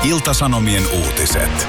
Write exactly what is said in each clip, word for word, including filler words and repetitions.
Ilta-Sanomien uutiset.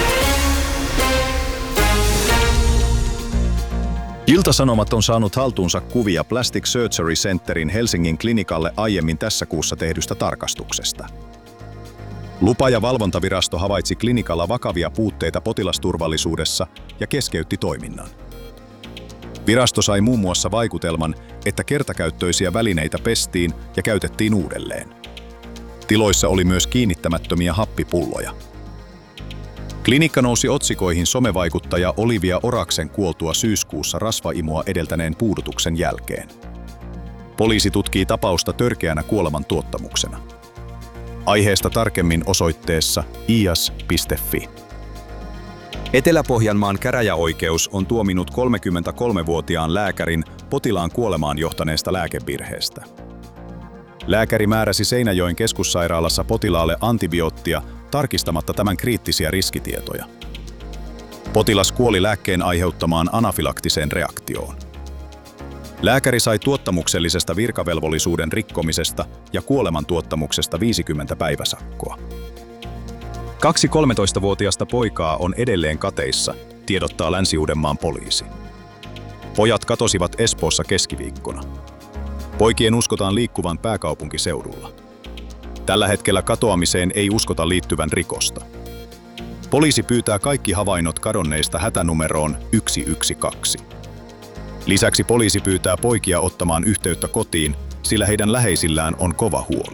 Ilta-Sanomat on saanut haltuunsa kuvia Plastic Surgery Centerin Helsingin klinikalle aiemmin tässä kuussa tehdystä tarkastuksesta. Lupa- ja valvontavirasto havaitsi klinikalla vakavia puutteita potilasturvallisuudessa ja keskeytti toiminnan. Virasto sai muun muassa vaikutelman, että kertakäyttöisiä välineitä pestiin ja käytettiin uudelleen. Tiloissa oli myös kiinnittämättömiä happipulloja. Klinikka nousi otsikoihin somevaikuttaja Olivia Oraksen kuoltua syyskuussa rasvaimua edeltäneen puudutuksen jälkeen. Poliisi tutkii tapausta törkeänä kuoleman tuottamuksena. Aiheesta tarkemmin osoitteessa i a s piste f i. Etelä-Pohjanmaan käräjäoikeus on tuominut kolmekymmentäkolmevuotiaan lääkärin potilaan kuolemaan johtaneesta lääkevirheestä. Lääkäri määräsi Seinäjoen keskussairaalassa potilaalle antibioottia tarkistamatta tämän kriittisiä riskitietoja. Potilas kuoli lääkkeen aiheuttamaan anafylaktiseen reaktioon. Lääkäri sai tuottamuksellisesta virkavelvollisuuden rikkomisesta ja kuolemantuottamuksesta viisikymmentä päiväsakkoa. Kaksi kolmetoistavuotiasta poikaa on edelleen kateissa, tiedottaa Länsi-Uudenmaan poliisi. Pojat katosivat Espoossa keskiviikkona. Poikien uskotaan liikkuvan pääkaupunkiseudulla. Tällä hetkellä katoamiseen ei uskota liittyvän rikosta. Poliisi pyytää kaikki havainnot kadonneista hätänumeroon yksi yksi kaksi. Lisäksi poliisi pyytää poikia ottamaan yhteyttä kotiin, sillä heidän läheisillään on kova huoli.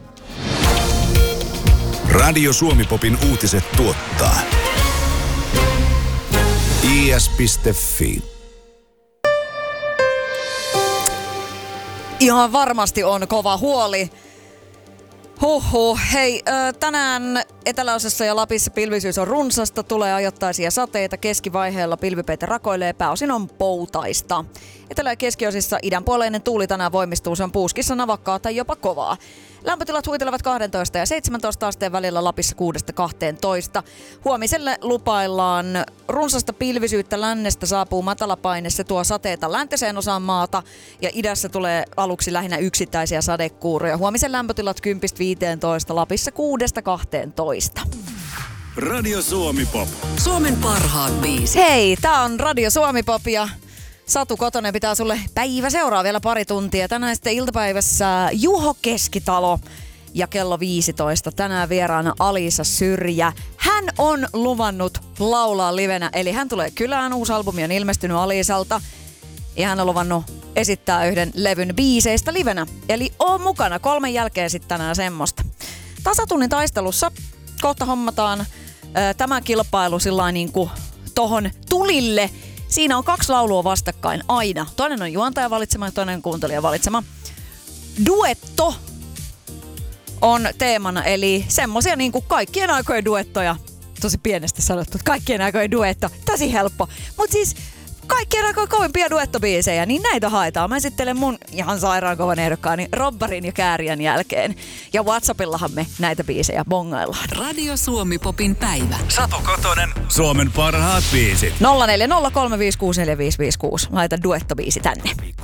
Radio Suomi-popin uutiset tuottaa i a s piste f i. Ihan varmasti on kova huoli. Huhhuh. Hei, tänään eteläosassa ja Lapissa pilvisyys on runsasta, tulee ajoittaisia sateita, keskivaiheella pilvipeite rakoilee, pääosin on poutaista. Etelä- ja keskiosissa idänpuoleinen tuuli tänään voimistuu, se on puuskissa navakkaa tai jopa kovaa. Lämpötilat huitelevat kaksitoista ja seitsemäntoista asteen välillä, Lapissa kuudesta kahteentoista. Huomiselle lupaillaan runsasta pilvisyyttä, lännestä saapuu matalapaine, se tuo sateita läntiseen osaan maata ja idässä tulee aluksi lähinnä yksittäisiä sadekuuroja. Huomisen lämpötilat kymmenestä viiteentoista, Lapissa kuudesta kahteentoista. Radio Suomi-pop. Suomen parhaat biisit. Hei, tää on Radio Suomi-pop ja Satu Kotonen pitää sulle päivä seuraa vielä pari tuntia. Tänään sitten iltapäivässä Juho Keskitalo ja kello viisitoista. Tänään vieraana Alisa Syrjä. Hän on luvannut laulaa livenä, eli hän tulee kylään. Uusi albumi on ilmestynyt Alisalta ja hän on luvannut esittää yhden levyn biiseistä livenä. Eli oo mukana kolmen jälkeen sitten tänään semmoista. Tasatunnin taistelussa kohta hommataan äh, tämä kilpailu sillain niin kuin tohon tulille. Siinä on kaksi laulua vastakkain aina. Toinen on juontaja valitsema ja toinen kuuntelija valitsema. Duetto on teemana, eli semmosia niin kuin kaikkien aikojen duettoja. Tosi pienestä sanottu, kaikkien aikojen duetto. Tosi helppo. Mut siis kaikkien aikojen kovimpia duettobiisejä, niin näitä haetaan. Mä esittelen mun ihan sairaan kovan ehdokkaani Robbarin ja Kääriän jälkeen. Ja WhatsAppillahan me näitä biisejä bongaillaan. Radio Suomi-popin päivä. Satu Kotonen, Suomen parhaat biisit. nolla neljä nolla kolme viisi kuusi neljä viisi viisi kuusi. Laita duettobiisi tänne.